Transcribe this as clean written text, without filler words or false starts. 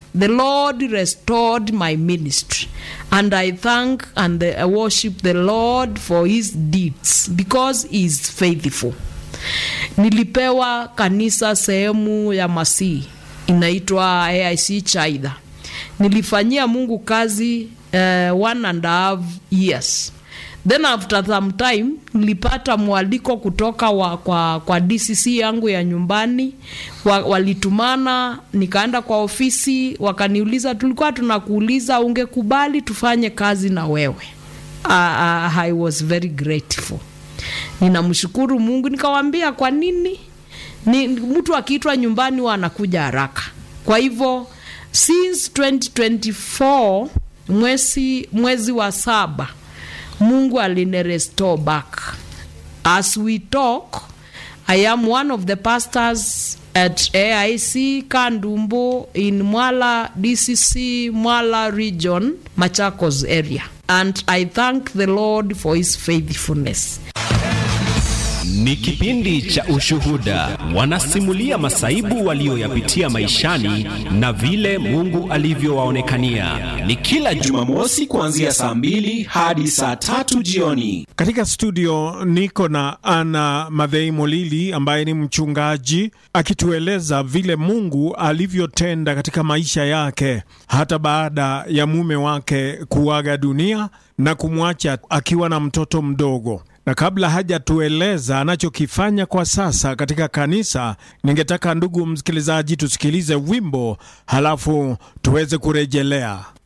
The Lord restored my ministry, and I thank and I worship the Lord for his deeds because he is faithful. Nilipewa kanisa sehemu ya Masii inaitwa AIC Chaida. Nilifanyia Mungu kazi 1.5 years. Then after some time nilipata mwaliko kutoka kwa DCC yangu ya nyumbani. Walitumana, nikaenda kwa ofisi, wakaniuliza, tulikuwa tunakuuliza ungekubali tufanye kazi na wewe. I was very grateful. Ninamshukuru Mungu. Nikawaambia kwa nini? Ni mtu akiitwa nyumbani anakuja haraka. Kwa hivyo since 2024 mwezi wa 7 Mungu alinirestore back. As we talk, I am one of the pastors at AIC Kandumbo in Mwala DCC Mwala region, Machakos area. And I thank the Lord for his faithfulness. Ni kipindi cha ushuhuda, wanasimulia masaibu walioyapitia maishani na vile Mungu alivyowaonekania. Ni kila Jumamosi kuanzia saa 2 hadi saa 3 jioni. Katika studio niko na Ana Mathei Molili ambaye ni mchungaji, akitueleza vile Mungu alivyotenda katika maisha yake hata baada ya mume wake kuaga dunia na kumwacha akiwa na mtoto mdogo. Na kabla hajatueleza anachokifanya kwa sasa katika kanisa, ningetaka ndugu msikilizaji tusikilize wimbo halafu tuweze kurejelea.